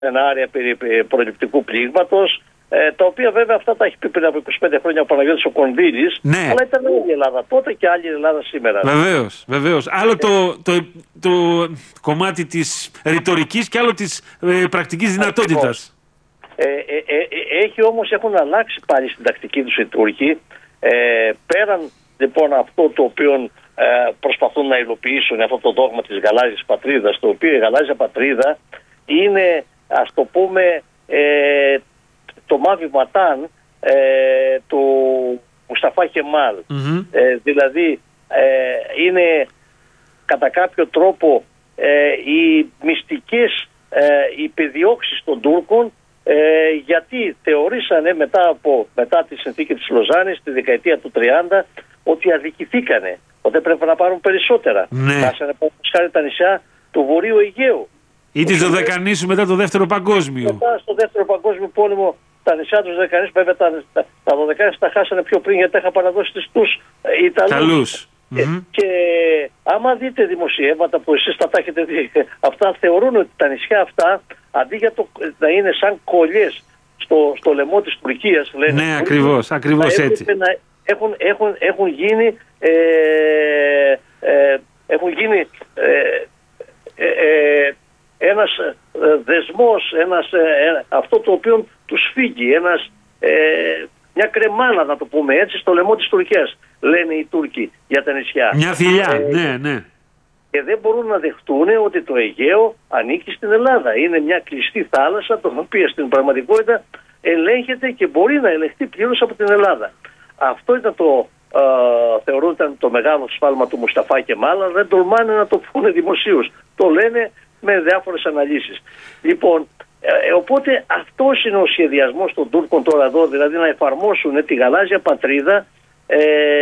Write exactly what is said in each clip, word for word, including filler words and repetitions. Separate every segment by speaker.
Speaker 1: σενάρια περί προληπτικού πλήγματος, ε, τα οποία βέβαια αυτά τα έχει πει πριν από είκοσι πέντε χρόνια ο Παναγιώτης ο Κονδύλης, ναι. Αλλά ήταν άλλη η Ελλάδα τότε και άλλη η Ελλάδα σήμερα.
Speaker 2: Βεβαίως, βεβαίως. Άλλο το, το, το, το κομμάτι της ρητορικής και άλλο της ε, πρακτικής δυνατότητας.
Speaker 1: Ε, ε, ε, έχει όμως, έχουν αλλάξει πάλι στην τακτική τους οι Τούρκοι, ε, πέραν λοιπόν αυτό το οποίο ε, προσπαθούν να υλοποιήσουν, αυτό το δόγμα της γαλάζιας πατρίδας, το οποίο η γαλάζια πατρίδα είναι, ας το πούμε, ε, το μάβηματάν ε, του Μουσταφά Κεμάλ. Mm-hmm. Ε, δηλαδή ε, είναι κατά κάποιο τρόπο ε, οι μυστικές ε, οι επιδιώξεις των Τούρκων, ε, γιατί θεωρήσανε μετά, από, μετά τη συνθήκη της Λοζάνης τη δεκαετία του τριάντα ότι αδικηθήκανε, ότι έπρεπε να πάρουν περισσότερα.
Speaker 2: Ναι.
Speaker 1: Χάσανε χάρη τα νησιά του Βορείου Αιγαίου
Speaker 2: ή της Δωδεκανήσου μετά το δεύτερο παγκόσμιο.
Speaker 1: Μετά στο δεύτερο παγκόσμιο πόλεμο τα νησιά του Δωδεκανήσου, βέβαια τα, τα, τα Δωδεκανήσου τα χάσανε πιο πριν, γιατί τα είχαν παραδώσει στους Ιταλούς. Και, mm-hmm. και άμα δείτε δημοσιεύματα που εσείς τα έχετε δει, αυτά θεωρούν ότι τα νησιά αυτά, αντί για το, να είναι σαν κολλιές στο, στο λαιμό της Τουρκίας, λένε,
Speaker 2: ναι, ακριβώς, ακριβώς έτσι.
Speaker 1: Να έχουν, έχουν, έχουν γίνει, ε, ε, έχουν γίνει ε, ε, ε, ένας ε, δεσμός, ένας, ε, αυτό το οποίο τους φύγει, ένας, ε, μια κρεμάλα, να το πούμε έτσι, στο λαιμό της Τουρκίας, λένε οι Τούρκοι για τα νησιά.
Speaker 2: Μια θηλιά, ε, ναι, ναι.
Speaker 1: Και δεν μπορούν να δεχτούν ότι το Αιγαίο ανήκει στην Ελλάδα. Είναι μια κλειστή θάλασσα, το οποία στην πραγματικότητα ελέγχεται και μπορεί να ελεγχθεί πλήρως από την Ελλάδα. Αυτό ήταν το, ε, θεωρούν ήταν το μεγάλο σφάλμα του Μουσταφά Κεμάλ, αλλά δεν τολμάνε να το πούνε δημοσίως. Το λένε με διάφορες αναλύσεις. Λοιπόν, ε, οπότε αυτός είναι ο σχεδιασμός των Τούρκων τώρα εδώ, δηλαδή να εφαρμόσουν τη γαλάζια πατρίδα, ε,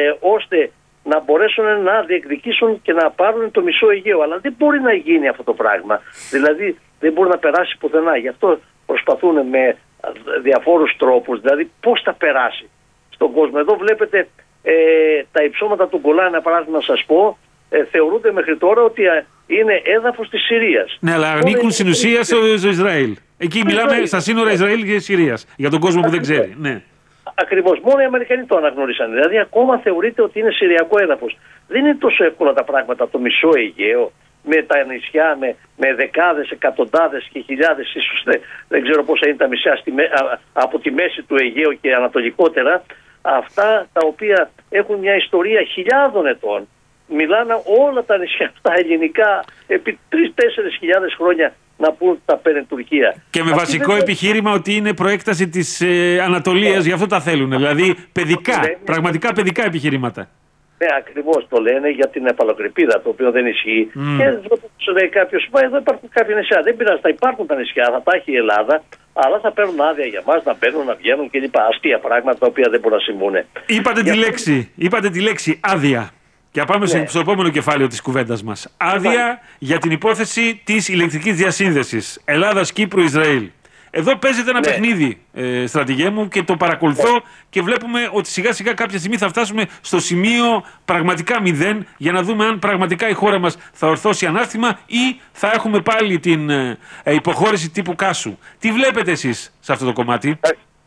Speaker 1: ώστε να μπορέσουν να διεκδικήσουν και να πάρουν το μισό Αιγαίο. Αλλά δεν μπορεί να γίνει αυτό το πράγμα. Δηλαδή δεν μπορεί να περάσει πουθενά. Γι' αυτό προσπαθούν με διαφόρους τρόπους. Δηλαδή πώς θα περάσει στον κόσμο. Εδώ βλέπετε ε, τα υψώματα του Γκολάν, ένα παράδειγμα να σας πω, ε, θεωρούνται μέχρι τώρα ότι είναι έδαφος της Συρίας.
Speaker 2: Ναι, αλλά ανήκουν στην ουσία στο, στο Ισραήλ. Εκεί μιλάμε Ισραήλ. Στα σύνορα Ισραήλ και Συρίας. Για τον κόσμο που δεν ξέρει. Ναι.
Speaker 1: Ακριβώς. Μόνο οι Αμερικανοί το αναγνώρισαν. Δηλαδή ακόμα θεωρείται ότι είναι συριακό έδαφος. Δεν είναι τόσο εύκολα τα πράγματα το μισό Αιγαίο, με τα νησιά, με, με δεκάδες, εκατοντάδες και χιλιάδες, ίσως δεν, δεν ξέρω πόσα είναι τα νησιά στη, α, από τη μέση του Αιγαίου και ανατολικότερα. Αυτά τα οποία έχουν μια ιστορία χιλιάδων ετών. Μιλάνε όλα τα νησιά αυτά ελληνικά επί τρεις με τέσσερις χιλιάδες χρόνια να πούν τα παίρνει Τουρκία.
Speaker 2: Και με Αυτή βασικό δεν... επιχείρημα ότι είναι προέκταση της ε, Ανατολίας, γι' αυτό τα θέλουν. Δηλαδή παιδικά, λένε, πραγματικά παιδικά επιχειρήματα.
Speaker 1: Ναι, ακριβώς το λένε για την επαλοκρηπίδα, το οποίο δεν ισχύει. Mm. Και σου λέει κάποιος, μα εδώ υπάρχουν κάποια νησιά. Δεν πειράζει, θα υπάρχουν τα νησιά, θα τα έχει η Ελλάδα, αλλά θα παίρνουν άδεια για μας, να μπαίνουν, να βγαίνουν κλπ. Αστεία πράγματα τα οποία δεν μπορούν να συμβούν.
Speaker 2: Είπατε, τη λέξη, είπατε τη λέξη άδεια. Και πάμε ναι. στο επόμενο κεφάλαιο της κουβέντας μας. Άδεια για την υπόθεση της ηλεκτρικής διασύνδεσης Ελλάδας, Κύπρου, Ισραήλ. Εδώ παίζεται ένα ναι. παιχνίδι, ε, στρατηγέ μου, και το παρακολουθώ ναι. και βλέπουμε ότι σιγά σιγά κάποια στιγμή θα φτάσουμε στο σημείο πραγματικά μηδέν, για να δούμε αν πραγματικά η χώρα μας θα ορθώσει ανάστημα ή θα έχουμε πάλι την ε, υποχώρηση τύπου Κάσου. Τι βλέπετε εσείς σε αυτό το κομμάτι?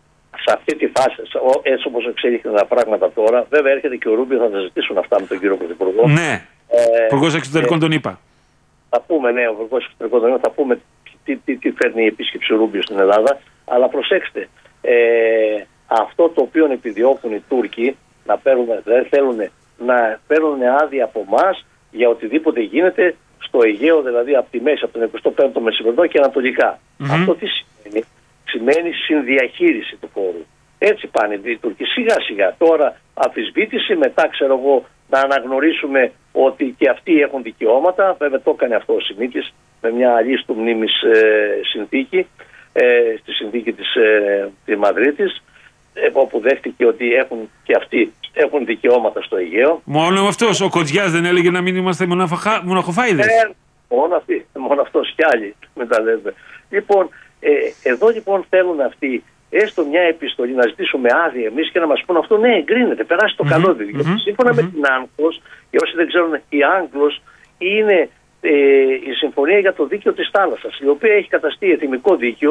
Speaker 1: Σε αυτή τη φάση, έτσι όπως εξελίχθηκαν τα πράγματα τώρα, βέβαια έρχεται και ο Ρούμπιο, θα τα ζητήσουν αυτά με τον κύριο Πρωθυπουργό.
Speaker 2: Ναι, ε, Υπουργός Εξωτερικών ε, τον είπα.
Speaker 1: Θα πούμε, ναι, ο Υπουργός Εξωτερικών τον είπα, θα πούμε τι, τι, τι φέρνει η επίσκεψη Ρούμπιο στην Ελλάδα. Αλλά προσέξτε, ε, αυτό το οποίο επιδιώκουν οι Τούρκοι, να παίρνουν, δεν θέλουν να παίρνουν άδεια από εμάς για οτιδήποτε γίνεται στο Αιγαίο, δηλαδή από τη μέση, από τον εικοστό πέμπτο μεσημβρινό και ανατολικά. Mm-hmm. Αυτό τι σημαίνει? Σημαίνει συνδιαχείριση του χώρου. Έτσι πάνε οι Τούρκοι σιγά σιγά. Τώρα αμφισβήτηση, μετά ξέρω εγώ να αναγνωρίσουμε ότι και αυτοί έχουν δικαιώματα. Βέβαια το έκανε αυτό ο Σιμίτης με μια αλλής του μνήμης ε, συνθήκη, ε, στη συνθήκη της, ε, της Μαδρίτης, ε, όπου δέχτηκε ότι έχουν και αυτοί έχουν δικαιώματα στο Αιγαίο.
Speaker 2: Μόνο αυτός ο Κοτζιάς δεν έλεγε να μην είμαστε μοναχοφάιδες?
Speaker 1: Ε, μόνο αυτοί, μόνο αυτός κι άλλοι, μην τα λέμε. Λοιπόν, ε, εδώ λοιπόν θέλουν αυτοί έστω μια επιστολή να ζητήσουμε άδεια εμείς και να μας πούν αυτό, ναι, εγκρίνεται, περάσει το mm-hmm. καλώδιο. Mm-hmm. Γιατί σύμφωνα mm-hmm. με την Άγγλος, για όσοι δεν ξέρουν, η Άγγλος είναι ε, η συμφωνία για το δίκαιο της θάλασσας, η οποία έχει καταστεί εθνικό δίκαιο.